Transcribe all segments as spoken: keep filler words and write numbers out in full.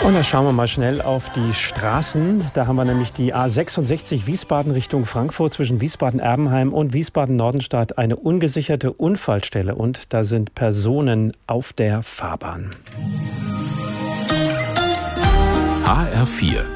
Und da schauen wir mal schnell auf die Straßen. Da haben wir nämlich die A sechsundsechzig Wiesbaden Richtung Frankfurt zwischen Wiesbaden-Erbenheim und Wiesbaden-Nordenstadt. Eine ungesicherte Unfallstelle und da sind Personen auf der Fahrbahn. H R vier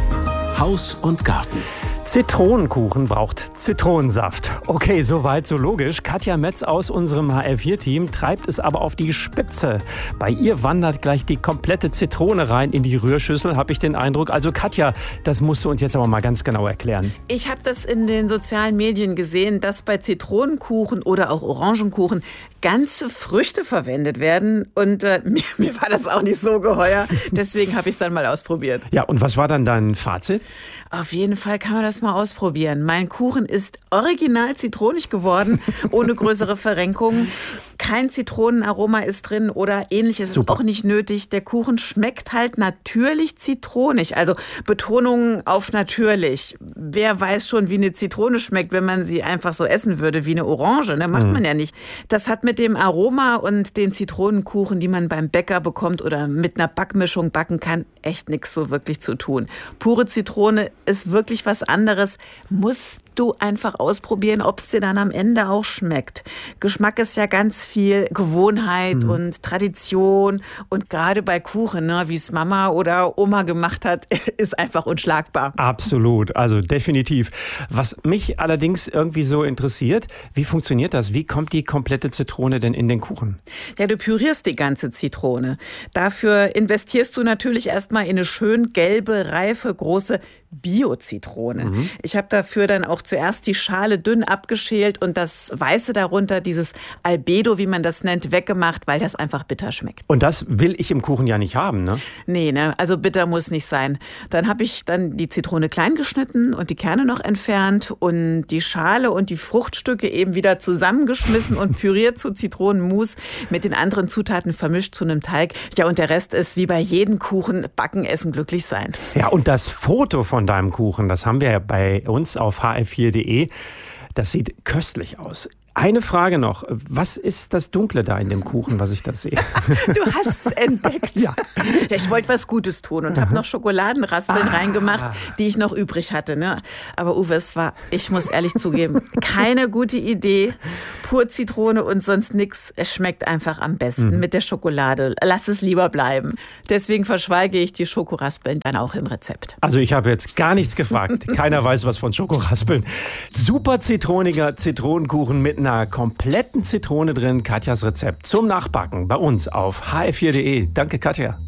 Haus und Garten. Zitronenkuchen braucht Zitronensaft. Okay, soweit, so logisch. Katja Metz aus unserem H R vier Team treibt es aber auf die Spitze. Bei ihr wandert gleich die komplette Zitrone rein in die Rührschüssel, habe ich den Eindruck. Also Katja, das musst du uns jetzt aber mal ganz genau erklären. Ich habe das in den sozialen Medien gesehen, dass bei Zitronenkuchen oder auch Orangenkuchen ganze Früchte verwendet werden. Und äh, mir, mir war das auch nicht so geheuer. Deswegen habe ich es dann mal ausprobiert. Ja, und was war dann dein Fazit? Auf jeden Fall kann man das mal ausprobieren. Mein Kuchen ist original zitronig geworden, ohne größere Verrenkungen. Kein Zitronenaroma ist drin oder ähnliches ist auch nicht nötig. Der Kuchen schmeckt halt natürlich zitronig. Also Betonung auf natürlich. Wer weiß schon, wie eine Zitrone schmeckt, wenn man sie einfach so essen würde, wie eine Orange. Ne? Macht mhm. man ja nicht. Das hat mit dem Aroma und den Zitronenkuchen, die man beim Bäcker bekommt oder mit einer Backmischung backen kann, echt nichts so wirklich zu tun. Pure Zitrone ist wirklich was anderes. Musst du einfach ausprobieren, ob es dir dann am Ende auch schmeckt. Geschmack ist ja ganz viel Gewohnheit mhm. und Tradition und gerade bei Kuchen, ne, wie es Mama oder Oma gemacht hat, ist einfach unschlagbar. Absolut, also definitiv. Was mich allerdings irgendwie so interessiert, wie funktioniert das? Wie kommt die komplette Zitrone denn in den Kuchen? Ja, du pürierst die ganze Zitrone. Dafür investierst du natürlich erstmal in eine schön gelbe, reife, große Bio-Zitrone. Mhm. Ich habe dafür dann auch zuerst die Schale dünn abgeschält und das Weiße darunter, dieses Albedo, wie man das nennt, weggemacht, weil das einfach bitter schmeckt. Und das will ich im Kuchen ja nicht haben, ne? Nee, ne? Also bitter muss nicht sein. Dann habe ich dann die Zitrone klein geschnitten und die Kerne noch entfernt und die Schale und die Fruchtstücke eben wieder zusammengeschmissen und püriert zu Zitronenmus mit den anderen Zutaten vermischt zu einem Teig. Ja, und der Rest ist wie bei jedem Kuchen backen, essen, glücklich sein. Ja, und das Foto von deinem Kuchen, das haben wir ja bei uns auf h r vier punkt d e. Das sieht köstlich aus. Eine Frage noch. Was ist das Dunkle da in dem Kuchen, was ich da sehe? Du hast es entdeckt. Ja. Ja, ich wollte was Gutes tun und habe noch Schokoladenraspeln ah. reingemacht, die ich noch übrig hatte. Ne? Aber Uwe, es war, ich muss ehrlich zugeben, keine gute Idee. Pur Zitrone und sonst nichts. Es schmeckt einfach am besten mhm. mit der Schokolade. Lass es lieber bleiben. Deswegen verschweige ich die Schokoraspeln dann auch im Rezept. Also ich habe jetzt gar nichts gefragt. Keiner weiß was von Schokoraspeln. Super zitroniger Zitronenkuchen mit einer kompletten Zitrone drin. Katjas Rezept zum Nachbacken bei uns auf h r vier punkt d e. Danke, Katja.